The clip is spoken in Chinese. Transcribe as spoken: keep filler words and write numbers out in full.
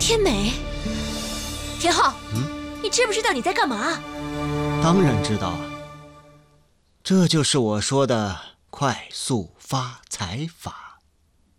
天美，田浩， 嗯， 你知不知道你在干嘛？ 当然知道啊，这就是我说的快速发财法。